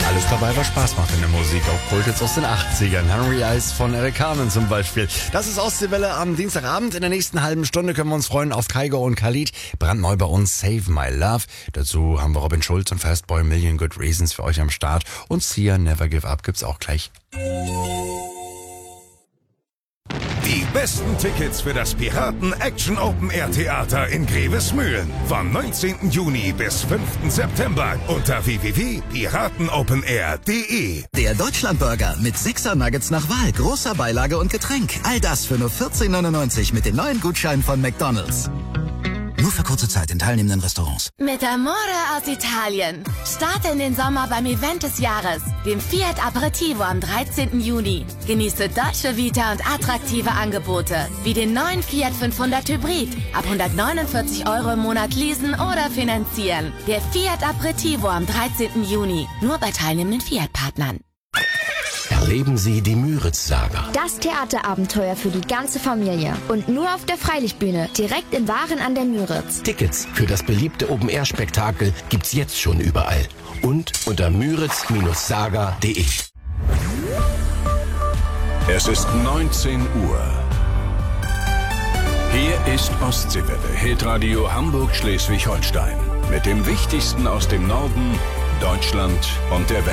Alles dabei, was Spaß macht in der Musik. Auch Kulthits aus den 80ern. Hungry Eyes von Eric Carmen zum Beispiel. Das ist Ostseewelle am Dienstagabend. In der nächsten halben Stunde können wir uns freuen auf Kygo und Khalid. Brandneu bei uns Save My Love. Dazu haben wir Robin Schulz und Fastboy Million Good Reasons für euch am Start. Und Sia Never Give Up gibt's auch gleich. Die besten Tickets für das Piraten Action Open Air Theater in Grevesmühlen vom 19. Juni bis 5. September unter www.piratenopenair.de. Der Deutschlandburger mit 6er Nuggets nach Wahl, großer Beilage und Getränk. All das für nur 14,99 mit dem neuen Gutschein von McDonald's. Nur für kurze Zeit in teilnehmenden Restaurants. Mit Amore aus Italien. Starte in den Sommer beim Event des Jahres, dem Fiat Aperitivo am 13. Juni. Genieße deutsche Vita und attraktive Angebote, wie den neuen Fiat 500 Hybrid. Ab 149 € im Monat leasen oder finanzieren. Der Fiat Aperitivo am 13. Juni. Nur bei teilnehmenden Fiat-Partnern. Erleben Sie die Müritz-Saga. Das Theaterabenteuer für die ganze Familie. Und nur auf der Freilichtbühne, direkt in Waren an der Müritz. Tickets für das beliebte Open-Air-Spektakel gibt's jetzt schon überall. Und unter müritz-saga.de. Es ist 19 Uhr. Hier ist Ostseewelle, Hitradio Hamburg-Schleswig-Holstein. Mit dem Wichtigsten aus dem Norden, Deutschland und der Welt.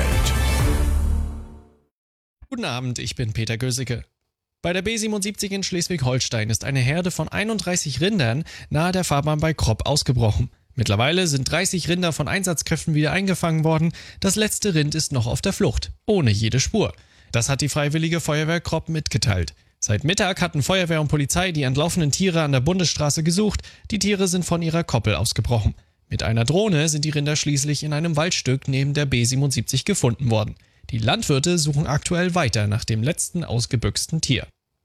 Guten Abend, ich bin Peter Gösicke. Bei der B77 in Schleswig-Holstein ist eine Herde von 31 Rindern nahe der Fahrbahn bei Kropp ausgebrochen. Mittlerweile sind 30 Rinder von Einsatzkräften wieder eingefangen worden. Das letzte Rind ist noch auf der Flucht, ohne jede Spur. Das hat die Freiwillige Feuerwehr Kropp mitgeteilt. Seit Mittag hatten Feuerwehr und Polizei die entlaufenen Tiere an der Bundesstraße gesucht. Die Tiere sind von ihrer Koppel ausgebrochen. Mit einer Drohne sind die Rinder schließlich in einem Waldstück neben der B77 gefunden worden. Die Landwirte suchen aktuell weiter nach dem letzten ausgebüchsten Tier.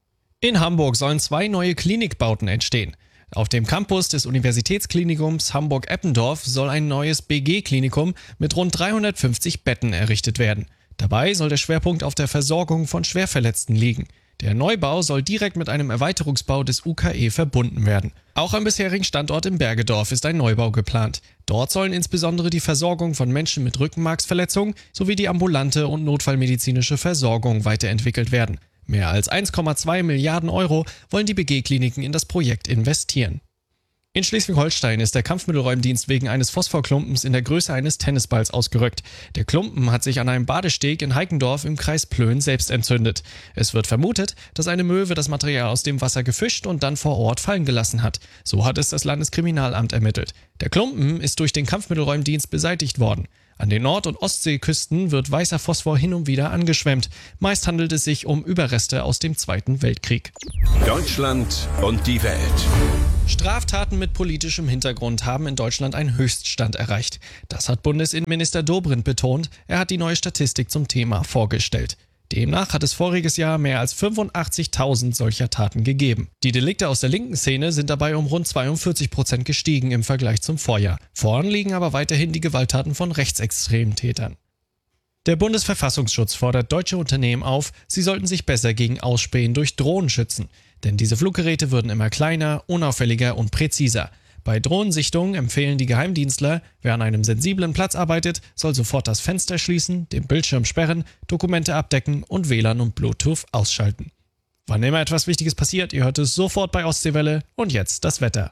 In Hamburg sollen 2 neue Klinikbauten entstehen. Auf dem Campus des Universitätsklinikums Hamburg-Eppendorf soll ein neues BG-Klinikum mit rund 350 Betten errichtet werden. Dabei soll der Schwerpunkt auf der Versorgung von Schwerverletzten liegen. Der Neubau soll direkt mit einem Erweiterungsbau des UKE verbunden werden. Auch am bisherigen Standort im Bergedorf ist ein Neubau geplant. Dort sollen insbesondere die Versorgung von Menschen mit Rückenmarksverletzungen sowie die ambulante und notfallmedizinische Versorgung weiterentwickelt werden. Mehr als 1,2 Milliarden € wollen die BG-Kliniken in das Projekt investieren. In Schleswig-Holstein ist der Kampfmittelräumdienst wegen eines Phosphorklumpens in der Größe eines Tennisballs ausgerückt. Der Klumpen hat sich an einem Badesteg in Heikendorf im Kreis Plön selbst entzündet. Es wird vermutet, dass eine Möwe das Material aus dem Wasser gefischt und dann vor Ort fallen gelassen hat. So hat es das Landeskriminalamt ermittelt. Der Klumpen ist durch den Kampfmittelräumdienst beseitigt worden. An den Nord- und Ostseeküsten wird weißer Phosphor hin und wieder angeschwemmt. Meist handelt es sich um Überreste aus dem Zweiten Weltkrieg. Deutschland und die Welt. Straftaten mit politischem Hintergrund haben in Deutschland einen Höchststand erreicht. Das hat Bundesinnenminister Dobrindt betont. Er hat die neue Statistik zum Thema vorgestellt. Demnach hat es voriges Jahr mehr als 85.000 solcher Taten gegeben. Die Delikte aus der linken Szene sind dabei um rund 42% gestiegen im Vergleich zum Vorjahr. Vorn liegen aber weiterhin die Gewalttaten von rechtsextremen Tätern. Der Bundesverfassungsschutz fordert deutsche Unternehmen auf, sie sollten sich besser gegen Ausspähen durch Drohnen schützen. Denn diese Fluggeräte würden immer kleiner, unauffälliger und präziser. Bei Drohnensichtungen empfehlen die Geheimdienstler, wer an einem sensiblen Platz arbeitet, soll sofort das Fenster schließen, den Bildschirm sperren, Dokumente abdecken und WLAN und Bluetooth ausschalten. Wann immer etwas Wichtiges passiert, ihr hört es sofort bei Ostseewelle. Und jetzt das Wetter.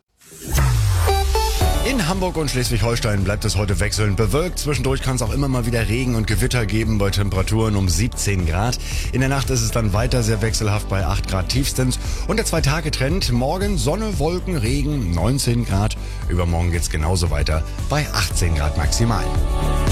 In Hamburg und Schleswig-Holstein bleibt es heute wechselnd bewölkt. Zwischendurch kann es auch immer mal wieder Regen und Gewitter geben bei Temperaturen um 17 Grad. In der Nacht ist es dann weiter sehr wechselhaft bei 8 Grad tiefstens. Und der 2-Tage-Trend, morgen Sonne, Wolken, Regen, 19 Grad. Übermorgen geht's genauso weiter bei 18 Grad maximal.